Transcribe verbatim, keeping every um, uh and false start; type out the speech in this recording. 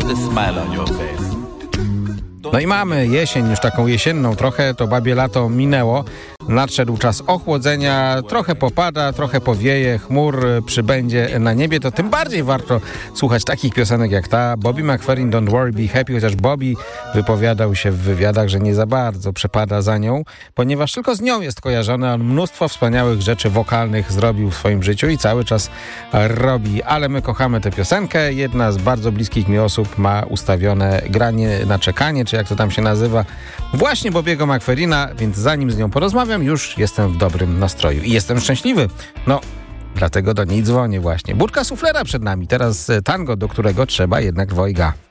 the smile on your face. No i mamy jesień, już taką jesienną trochę, to babie lato minęło. Nadszedł czas ochłodzenia, trochę popada, trochę powieje, chmur przybędzie na niebie, to tym bardziej warto słuchać takich piosenek jak ta. Bobby McFerrin, Don't Worry, Be Happy, chociaż Bobby wypowiadał się w wywiadach, że nie za bardzo przepada za nią, ponieważ tylko z nią jest kojarzony. On mnóstwo wspaniałych rzeczy wokalnych zrobił w swoim życiu i cały czas robi, ale my kochamy tę piosenkę. Jedna z bardzo bliskich mi osób ma ustawione granie na czekanie, czy jak to tam się nazywa, właśnie Bobbiego McFerrina, więc zanim z nią porozmawiam, już jestem w dobrym nastroju i jestem szczęśliwy. No, dlatego do niej dzwonię właśnie. Budka suflera przed nami, teraz tango, do którego trzeba jednak dwojga.